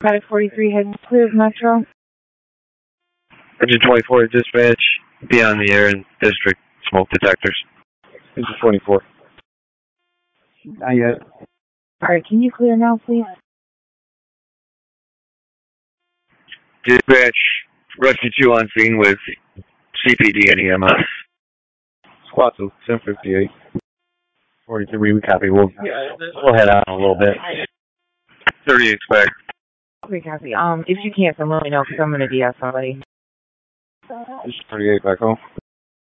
Product 43 heading clear of Metro. Engine 24 dispatch, be on the air in district smoke detectors. Engine 24. Not yet. Alright, can you clear now, please? Dispatch, rescue 2 on scene with CPD and EMS. Squad 2, 1058. 43, we copy. We'll head on a little bit. 30 expect. Okay, copy. If you can't, then let me know, because I'm going to DS somebody. This is 38 back home.